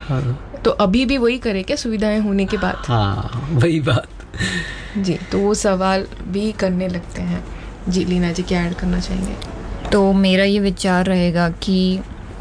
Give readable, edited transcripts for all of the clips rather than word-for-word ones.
हाँ। तो अभी भी वही करे क्या सुविधाएं होने के बाद? हाँ, वही बात। जी, तो वो सवाल भी करने लगते हैं। जी लीना जी, क्या ऐड करना चाहेंगे? तो मेरा ये विचार रहेगा कि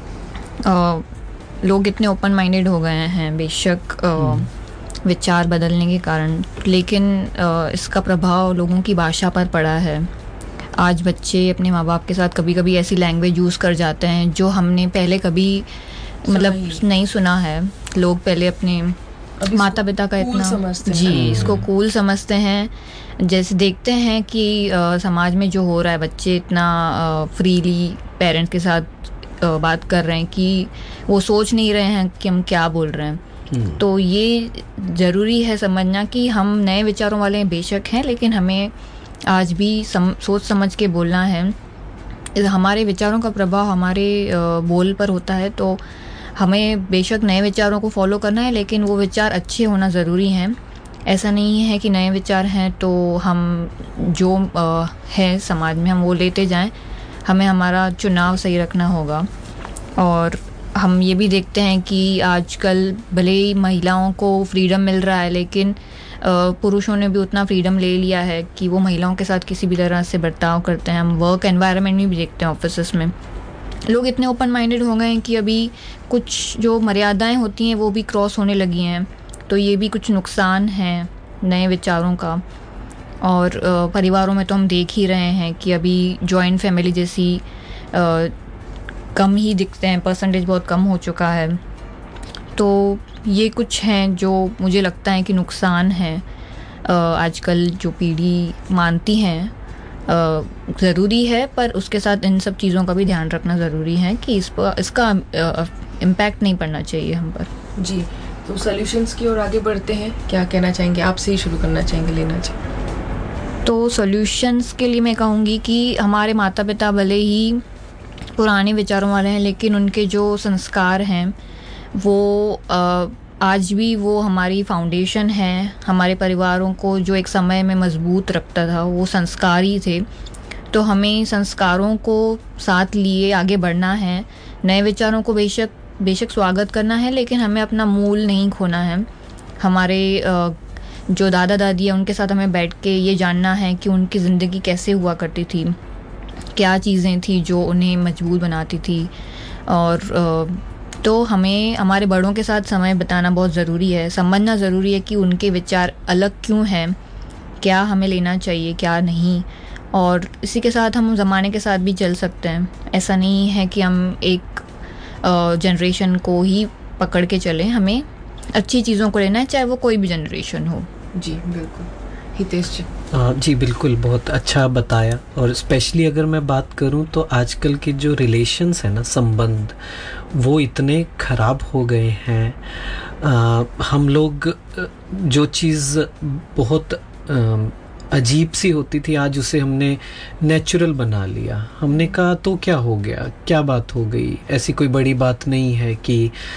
लोग इतने ओपन माइंडेड हो गए हैं बेशक विचार बदलने के कारण, लेकिन इसका प्रभाव लोगों की भाषा पर पड़ा है। आज बच्चे अपने माँ बाप के साथ कभी कभी ऐसी लैंग्वेज यूज़ कर जाते हैं जो हमने पहले कभी मतलब नहीं सुना है। लोग पहले अपने माता पिता का इतना इसको कूल समझते हैं। जैसे देखते हैं कि समाज में जो हो रहा है, बच्चे इतना फ्रीली पेरेंट्स के साथ बात कर रहे हैं कि वो सोच नहीं रहे हैं कि हम क्या बोल रहे हैं। तो ये ज़रूरी है समझना कि हम नए विचारों वाले बेशक हैं, लेकिन हमें आज भी सोच समझ के बोलना है। हमारे विचारों का प्रभाव हमारे बोल पर होता है, तो हमें बेशक नए विचारों को फॉलो करना है, लेकिन वो विचार अच्छे होना ज़रूरी हैं। ऐसा नहीं है कि नए विचार हैं तो हम जो है समाज में हम वो लेते जाएं। हमें हमारा चुनाव सही रखना होगा। और हम ये भी देखते हैं कि आजकल भले ही महिलाओं को फ्रीडम मिल रहा है, लेकिन पुरुषों ने भी उतना फ्रीडम ले लिया है कि वो महिलाओं के साथ किसी भी तरह से बर्ताव करते हैं। हम वर्क एनवायरनमेंट में भी देखते हैं, ऑफिस में लोग इतने ओपन माइंडेड हो गए हैं कि अभी कुछ जो मर्यादाएं होती हैं वो भी क्रॉस होने लगी हैं। तो ये भी कुछ नुकसान है नए विचारों का। और परिवारों में तो हम देख ही रहे हैं कि अभी जॉइंट फैमिली जैसी कम ही दिखते हैं, परसेंटेज बहुत कम हो चुका है। तो ये कुछ हैं जो मुझे लगता है कि नुकसान है। आजकल जो पीढ़ी मानती हैं ज़रूरी है, पर उसके साथ इन सब चीज़ों का भी ध्यान रखना ज़रूरी है कि इसका इम्पैक्ट नहीं पड़ना चाहिए हम पर। जी, तो सॉल्यूशंस की ओर आगे बढ़ते हैं। क्या कहना चाहेंगे? आपसे ही शुरू करना चाहेंगे लीना जी। तो सॉल्यूशंस के लिए मैं कहूँगी कि हमारे माता पिता भले ही पुराने विचारों वाले हैं, लेकिन उनके जो संस्कार हैं वो आज भी वो हमारी फाउंडेशन है। हमारे परिवारों को जो एक समय में मजबूत रखता था वो संस्कार ही थे। तो हमें संस्कारों को साथ लिए आगे बढ़ना है। नए विचारों को बेशक स्वागत करना है, लेकिन हमें अपना मूल नहीं खोना है। हमारे जो दादा दादी है उनके साथ हमें बैठ के ये जानना है कि उनकी ज़िंदगी कैसे हुआ करती थी, क्या चीज़ें थी जो उन्हें मजबूत बनाती थी। और तो हमें हमारे बड़ों के साथ समय बिताना बहुत ज़रूरी है। समझना ज़रूरी है कि उनके विचार अलग क्यों हैं, क्या हमें लेना चाहिए क्या नहीं। और इसी के साथ हम ज़माने के साथ भी चल सकते हैं। ऐसा नहीं है कि हम एक जनरेशन को ही पकड़ के चलें। हमें अच्छी चीज़ों को लेना है, चाहे वो कोई भी जनरेशन हो। जी बिल्कुल। हितेश जी। जी बिल्कुल, बहुत अच्छा बताया। और स्पेशली अगर मैं बात करूं तो आजकल के जो रिलेशंस हैं ना, संबंध, वो इतने ख़राब हो गए हैं। हम लोग जो चीज़ बहुत अजीब सी होती थी, आज उसे हमने नेचुरल बना लिया। हमने कहा तो क्या हो गया, क्या बात हो गई, ऐसी कोई बड़ी बात नहीं है कि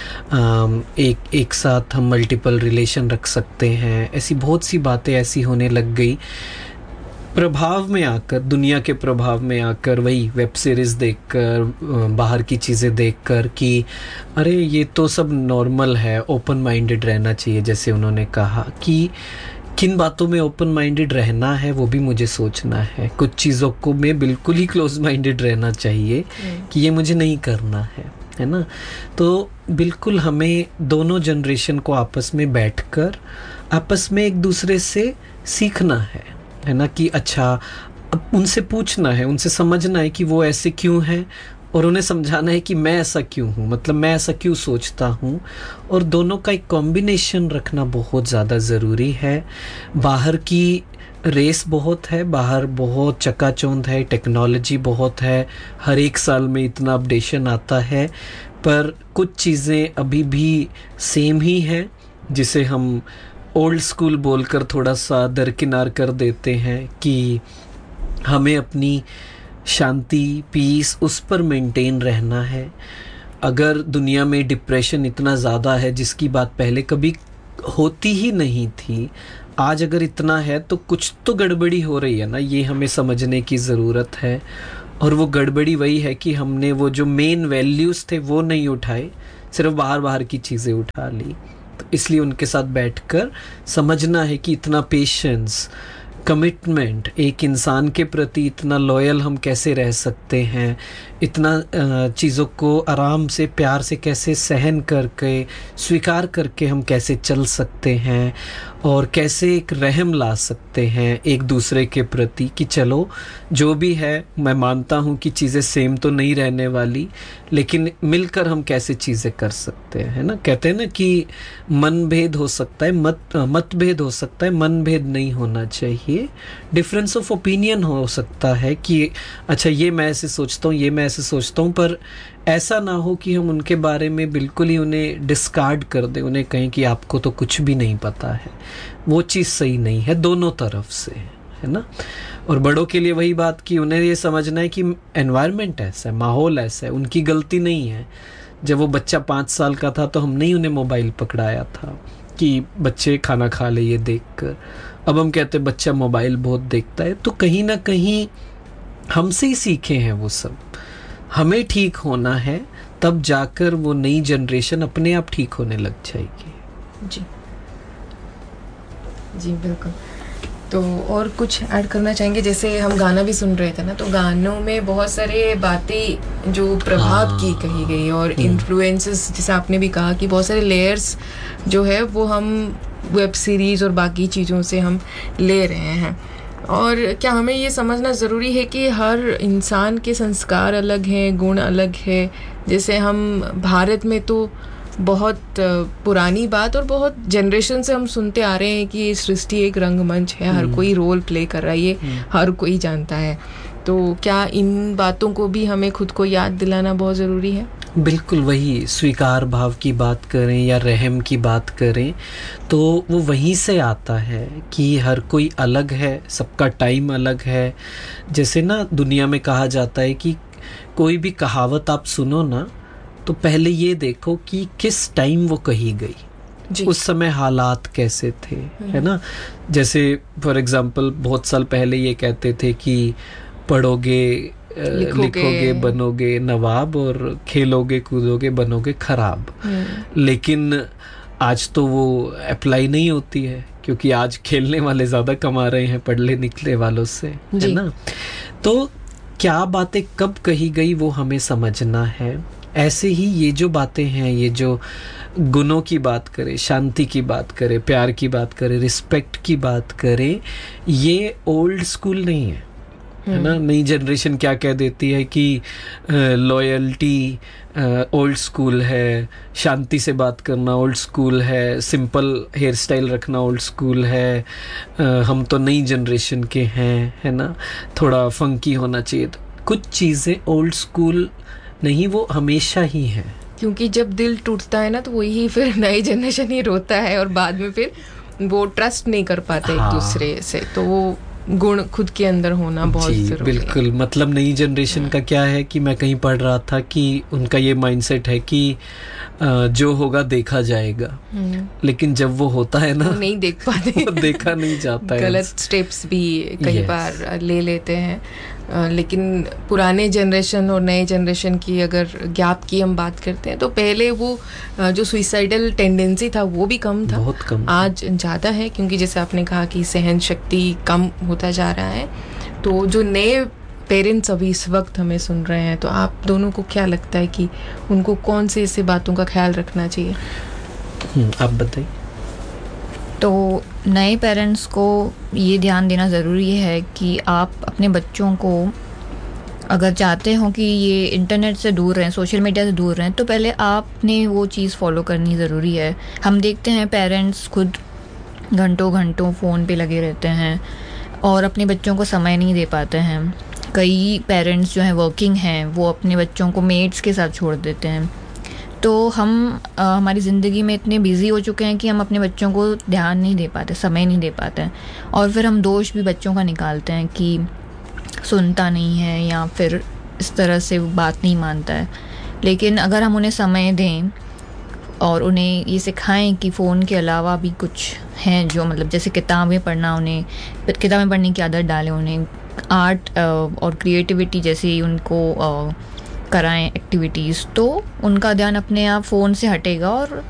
एक साथ हम मल्टीपल रिलेशन रख सकते हैं। ऐसी बहुत सी बातें ऐसी होने लग गई प्रभाव में आकर, दुनिया के प्रभाव में आकर, वही वेब सीरीज़ देखकर, बाहर की चीज़ें देखकर कि अरे ये तो सब नॉर्मल है, ओपन माइंडेड रहना चाहिए। जैसे उन्होंने कहा कि किन बातों में ओपन माइंडेड रहना है वो भी मुझे सोचना है। कुछ चीज़ों को मैं बिल्कुल ही क्लोज माइंडेड रहना चाहिए कि ये मुझे नहीं करना है ना। तो बिल्कुल हमें दोनों जनरेशन को आपस में बैठकर आपस में एक दूसरे से सीखना है ना, कि अच्छा अब उनसे पूछना है, उनसे समझना है कि वो ऐसे क्यों हैं, और उन्हें समझाना है कि मैं ऐसा क्यों हूँ, मतलब मैं ऐसा क्यों सोचता हूँ। और दोनों का एक कॉम्बिनेशन रखना बहुत ज़्यादा ज़रूरी है। बाहर की रेस बहुत है, बाहर बहुत चकाचौंध है, टेक्नोलॉजी बहुत है, हर एक साल में इतना अपडेशन आता है, पर कुछ चीज़ें अभी भी सेम ही हैं जिसे हम ओल्ड स्कूल बोलकर थोड़ा सा दरकिनार कर देते हैं कि हमें अपनी शांति, पीस, उस पर मेंटेन रहना है। अगर दुनिया में डिप्रेशन इतना ज़्यादा है जिसकी बात पहले कभी होती ही नहीं थी, आज अगर इतना है तो कुछ तो गड़बड़ी हो रही है ना, ये हमें समझने की ज़रूरत है। और वो गड़बड़ी वही है कि हमने वो जो मेन वैल्यूज़ थे वो नहीं उठाए, सिर्फ बाहर बाहर की चीज़ें उठा ली। तो इसलिए उनके साथ बैठकर समझना है कि इतना पेशेंस, कमिटमेंट, एक इंसान के प्रति इतना लॉयल हम कैसे रह सकते हैं, इतना चीज़ों को आराम से प्यार से कैसे सहन करके स्वीकार करके हम कैसे चल सकते हैं, और कैसे एक रहम ला सकते हैं एक दूसरे के प्रति कि चलो जो भी है, मैं मानता हूँ कि चीज़ें सेम तो नहीं रहने वाली, लेकिन मिलकर हम कैसे चीज़ें कर सकते हैं, है ना। कहते हैं ना कि मनभेद हो सकता है, मतभेद हो सकता है, मनभेद नहीं होना चाहिए। डिफरेंस ऑफ ओपिनियन हो सकता है कि अच्छा ये मैं ऐसे सोचता हूँ, ये मैं ऐसे सोचता हूँ, पर ऐसा ना हो कि हम उनके बारे में बिल्कुल ही उन्हें डिस्कार्ड कर दें, उन्हें कहें कि आपको तो कुछ भी नहीं पता है। वो चीज़ सही नहीं है दोनों तरफ से, है ना। और बड़ों के लिए वही बात कि उन्हें ये समझना है कि एनवायरनमेंट ऐसा है, माहौल ऐसा है, उनकी गलती नहीं है। जब वो बच्चा 5 साल का था तो हमने ही उन्हें मोबाइल पकड़ाया था कि बच्चे खाना खा ले ये देखकर। अब हम कहते हैं बच्चा मोबाइल बहुत देखता है, तो कहीं ना कहीं हमसे ही सीखे हैं वो सब। हमें ठीक होना है, तब जाकर वो नई जनरेशन अपने आप ठीक होने लग जाएगी। जी जी बिल्कुल। तो और कुछ ऐड करना चाहेंगे? जैसे हम गाना भी सुन रहे थे ना, तो गानों में बहुत सारे बातें जो प्रभाव की कही गई और इन्फ्लुएंसेस, जैसे आपने भी कहा कि बहुत सारे लेयर्स जो है वो हम वेब सीरीज़ और बाकी चीज़ों से हम ले रहे हैं। और क्या हमें ये समझना ज़रूरी है कि हर इंसान के संस्कार अलग हैं, गुण अलग है? जैसे हम भारत में तो बहुत पुरानी बात और बहुत जनरेशन से हम सुनते आ रहे हैं कि सृष्टि एक रंगमंच है, हर कोई रोल प्ले कर रहा है, ये हर कोई जानता है। तो क्या इन बातों को भी हमें खुद को याद दिलाना बहुत ज़रूरी है? बिल्कुल, वही स्वीकार भाव की बात करें या रहम की बात करें तो वो वहीं से आता है कि हर कोई अलग है, सबका टाइम अलग है। जैसे ना दुनिया में कहा जाता है कि कोई भी कहावत आप सुनो ना, तो पहले ये देखो कि किस टाइम वो कही गई, उस समय हालात कैसे थे, है ना। जैसे फॉर एग्जांपल बहुत साल पहले ये कहते थे कि पढ़ोगे लिखोगे बनोगे नवाब, और खेलोगे कूदोगे बनोगे खराब। लेकिन आज तो वो अप्लाई नहीं होती है, क्योंकि आज खेलने वाले ज़्यादा कमा रहे हैं पढ़ने निकले वालों से, है ना। तो क्या बातें कब कही गई वो हमें समझना है। ऐसे ही ये जो बातें हैं, ये जो गुणों की बात करें, शांति की बात करें, प्यार की बात करें, रिस्पेक्ट की बात करें, ये ओल्ड स्कूल नहीं है, है ना। नई जनरेशन क्या कह देती है कि लॉयल्टी ओल्ड स्कूल है, शांति से बात करना ओल्ड स्कूल है, सिंपल हेयर स्टाइल रखना ओल्ड स्कूल है, हम तो नई जनरेशन के हैं, है ना, थोड़ा फंकी होना चाहिए। तो कुछ चीज़ें ओल्ड स्कूल नहीं, वो हमेशा ही है। क्योंकि जब दिल टूटता है ना, तो वही फिर नई जनरेशन ही रोता है, और बाद में फिर वो ट्रस्ट नहीं कर पाते एक दूसरे से। तो वो गुण खुद के अंदर होना बहुत जरूरी है। बिल्कुल, मतलब नई जनरेशन का क्या है कि मैं कहीं पढ़ रहा था कि उनका ये माइंडसेट है कि जो होगा देखा जाएगा, लेकिन जब वो होता है ना, नहीं देख पाते देखा नहीं जाता है। गलत स्टेप्स भी कई बार ले लेते हैं। लेकिन पुराने जनरेशन और नए जनरेशन की अगर गैप की हम बात करते हैं, तो पहले वो जो सुइसाइडल टेंडेंसी था वो भी कम था, बहुत कम। आज ज़्यादा है, क्योंकि जैसे आपने कहा कि सहन शक्ति कम होता जा रहा है। तो जो नए पेरेंट्स अभी इस वक्त हमें सुन रहे हैं, तो आप दोनों को क्या लगता है कि उनको कौन से ऐसे बातों का ख्याल रखना चाहिए? आप बताइए। तो नए पेरेंट्स को ये ध्यान देना ज़रूरी है कि आप अपने बच्चों को अगर चाहते हो कि ये इंटरनेट से दूर रहें, सोशल मीडिया से दूर रहें, तो पहले आपने वो चीज़ फॉलो करनी ज़रूरी है। हम देखते हैं पेरेंट्स खुद घंटों घंटों फ़ोन पे लगे रहते हैं और अपने बच्चों को समय नहीं दे पाते हैं। कई पेरेंट्स जो हैं वर्किंग हैं, वो अपने बच्चों को मेड्स के साथ छोड़ देते हैं। तो हम हमारी ज़िंदगी में इतने बिज़ी हो चुके हैं कि हम अपने बच्चों को ध्यान नहीं दे पाते, समय नहीं दे पाते हैं, और फिर हम दोष भी बच्चों का निकालते हैं कि सुनता नहीं है या फिर इस तरह से बात नहीं मानता है। लेकिन अगर हम उन्हें समय दें और उन्हें ये सिखाएं कि फ़ोन के अलावा भी कुछ हैं जो, मतलब जैसे किताबें पढ़ना, उन्हें किताबें पढ़ने की आदत डालें, उन्हें आर्ट और क्रिएटिविटी जैसी उनको कराएं एक्टिविटीज़, तो उनका ध्यान अपने आप फ़ोन से हटेगा। और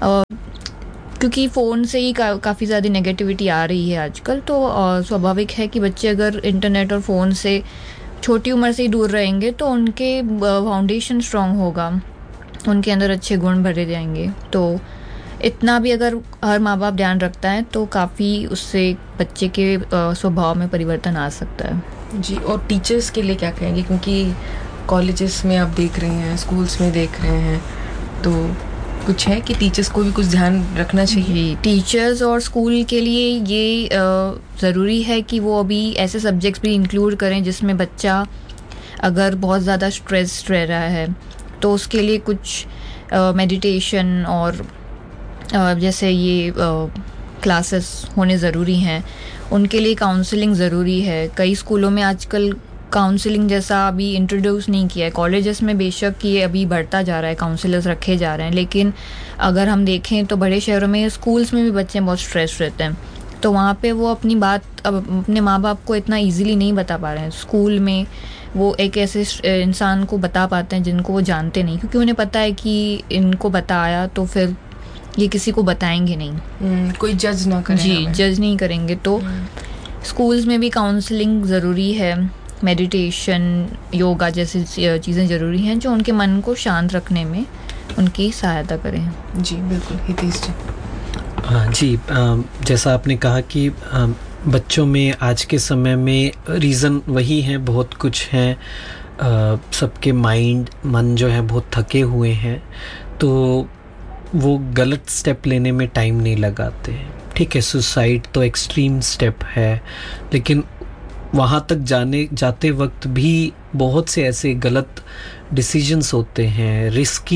क्योंकि फ़ोन से ही काफ़ी ज़्यादा नेगेटिविटी आ रही है आजकल, तो स्वाभाविक है कि बच्चे अगर इंटरनेट और फ़ोन से छोटी उम्र से ही दूर रहेंगे तो उनके फाउंडेशन स्ट्रांग होगा, उनके अंदर अच्छे गुण भरे जाएंगे। तो इतना भी अगर हर माँ बाप ध्यान रखता है तो काफ़ी उससे बच्चे के स्वभाव में परिवर्तन आ सकता है। जी, और टीचर्स के लिए क्या कहेंगे, क्योंकि कॉलेजेस में आप देख रहे हैं, स्कूल्स में देख रहे हैं, तो कुछ है कि टीचर्स को भी कुछ ध्यान रखना चाहिए? टीचर्स और स्कूल के लिए ये ज़रूरी है कि वो अभी ऐसे सब्जेक्ट्स भी इंक्लूड करें जिसमें बच्चा अगर बहुत ज़्यादा स्ट्रेस रह रहा है तो उसके लिए कुछ मेडिटेशन और जैसे ये क्लासेस होने ज़रूरी हैं। उनके लिए काउंसलिंग ज़रूरी है। कई स्कूलों में आजकल काउंसलिंग जैसा अभी इंट्रोड्यूस नहीं किया है। कॉलेजेस में बेशक ये अभी बढ़ता जा रहा है, काउंसलर्स रखे जा रहे हैं, लेकिन अगर हम देखें तो बड़े शहरों में स्कूल्स में भी बच्चे बहुत स्ट्रेस रहते हैं, तो वहाँ पे वो अपनी बात अब अपने माँ बाप को इतना इजीली नहीं बता पा रहे हैं। स्कूल में वो एक ऐसे इंसान को बता पाते हैं जिनको वो जानते नहीं, क्योंकि उन्हें पता है कि इनको बताया तो फिर ये किसी को बताएंगे नहीं, कोई जज ना करें। जी, जज नहीं करेंगे। तो स्कूल्स में भी काउंसलिंग ज़रूरी है, मेडिटेशन, योगा जैसी चीज़ें ज़रूरी हैं जो उनके मन को शांत रखने में उनकी सहायता करें। जी बिल्कुल, हितेश जी। हाँ जी, जैसा आपने कहा कि बच्चों में आज के समय में रीज़न वही है, बहुत कुछ हैं, सबके मन जो है बहुत थके हुए हैं, तो वो गलत स्टेप लेने में टाइम नहीं लगाते हैं। ठीक है, सुसाइड तो एक्सट्रीम स्टेप है, लेकिन वहाँ तक जाते वक्त भी बहुत से ऐसे गलत डिसीजंस होते हैं,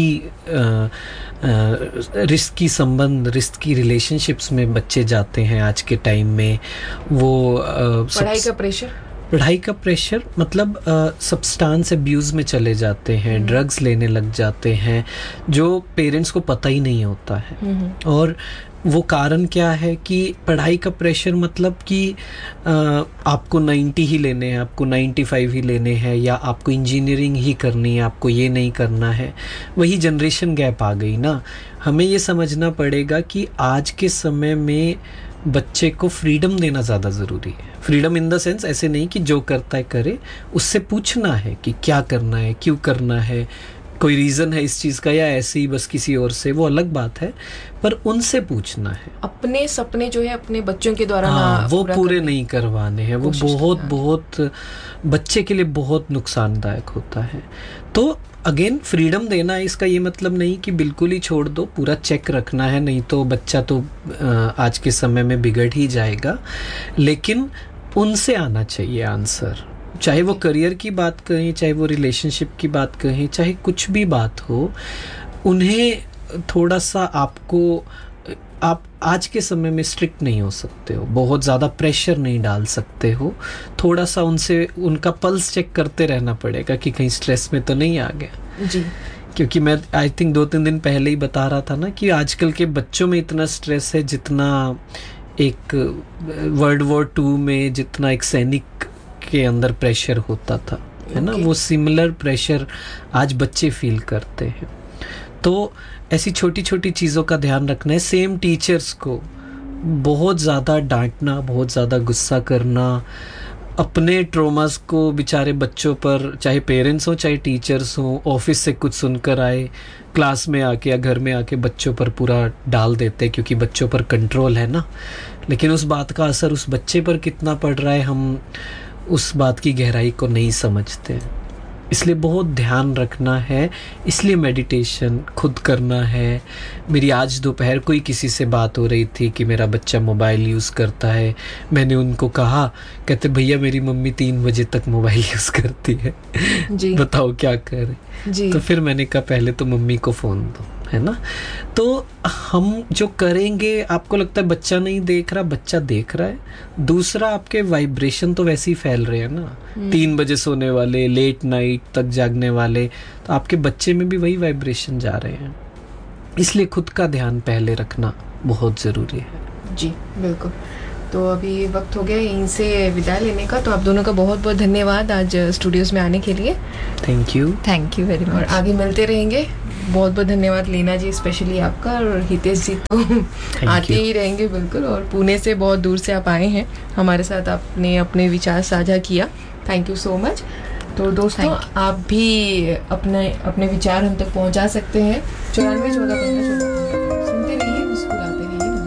रिस्की संबंध, रिस्की रिलेशनशिप्स में बच्चे जाते हैं आज के टाइम में। वो पढ़ाई का प्रेशर मतलब सब्सटेंस अब्यूज़ में चले जाते हैं, ड्रग्स लेने लग जाते हैं, जो पेरेंट्स को पता ही नहीं होता है। और वो कारण क्या है कि पढ़ाई का प्रेशर मतलब कि आपको 90 ही लेने हैं, आपको 95 ही लेने हैं, या आपको इंजीनियरिंग ही करनी है, आपको ये नहीं करना है। वही जनरेशन गैप आ गई ना। हमें ये समझना पड़ेगा कि आज के समय में बच्चे को फ्रीडम देना ज़्यादा ज़रूरी है। फ्रीडम इन द सेंस ऐसे नहीं कि जो करता है करे, उससे पूछना है कि क्या करना है, क्यों करना है, कोई रीज़न है इस चीज़ का, या ऐसे ही बस किसी और से, वो अलग बात है, पर उनसे पूछना है। अपने सपने जो है अपने बच्चों के द्वारा वो पूरे नहीं करवाने हैं, वो बहुत बच्चे के लिए बहुत नुकसानदायक होता है। तो अगेन फ्रीडम देना है, इसका ये मतलब नहीं कि बिल्कुल ही छोड़ दो, पूरा चेक रखना है, नहीं तो बच्चा तो आज के समय में बिगड़ ही जाएगा। लेकिन उनसे आना चाहिए आंसर, चाहे वो करियर की बात कहें, चाहे वो रिलेशनशिप की बात कहें, चाहे कुछ भी बात हो, उन्हें थोड़ा सा आप आज के समय में स्ट्रिक्ट नहीं हो सकते हो, बहुत ज़्यादा प्रेशर नहीं डाल सकते हो, थोड़ा सा उनका पल्स चेक करते रहना पड़ेगा कि कहीं स्ट्रेस में तो नहीं आ गया। जी, क्योंकि मैं आई थिंक 2-3 दिन पहले ही बता रहा था ना कि आजकल के बच्चों में इतना स्ट्रेस है जितना एक वर्ल्ड वॉर 2 में जितना एक सैनिक के अंदर प्रेशर होता था, है ना, वो सिमिलर प्रेशर आज बच्चे फील करते हैं। तो ऐसी छोटी छोटी चीज़ों का ध्यान रखना है। सेम टीचर्स को बहुत ज़्यादा डांटना, बहुत ज़्यादा गुस्सा करना, अपने ट्रोमास को बेचारे बच्चों पर, चाहे पेरेंट्स हो चाहे टीचर्स हो, ऑफिस से कुछ सुनकर आए, क्लास में आके या घर में आके बच्चों पर पूरा डाल देते, क्योंकि बच्चों पर कंट्रोल है ना। लेकिन उस बात का असर उस बच्चे पर कितना पड़ रहा है, हम उस बात की गहराई को नहीं समझते। इसलिए बहुत ध्यान रखना है, इसलिए मेडिटेशन खुद करना है। मेरी आज दोपहर को ही किसी से बात हो रही थी कि मेरा बच्चा मोबाइल यूज़ करता है। मैंने उनको कहा, कहते भैया मेरी मम्मी 3 बजे तक मोबाइल यूज़ करती है, जी बताओ क्या करें। तो फिर मैंने कहा पहले तो मम्मी को फ़ोन दो, है ना। तो हम जो करेंगे, आपको लगता है बच्चा नहीं देख रहा, बच्चा देख रहा है। दूसरा, आपके वाइब्रेशन तो वैसे ही फैल रहे हैं ना, 3 बजे सोने वाले, लेट नाइट तक जागने वाले, तो आपके बच्चे में भी वही वाइब्रेशन जा रहे हैं। इसलिए खुद का ध्यान पहले रखना बहुत ज़रूरी है। जी बिल्कुल। तो अभी वक्त हो गया यहीं से विदा लेने का। तो आप दोनों का बहुत बहुत धन्यवाद आज स्टूडियोज़ में आने के लिए। Thank you very much. और आगे मिलते रहेंगे। बहुत बहुत धन्यवाद लीना जी, स्पेशली आपका, और हितेश जी तो आते ही रहेंगे बिल्कुल, और पुणे से बहुत दूर से आप आए हैं हमारे साथ, आपने अपने विचार साझा किया। Thank you so much. तो दोस्तों आप भी अपने विचार हम तक पहुंचा सकते हैं 94 14 15 16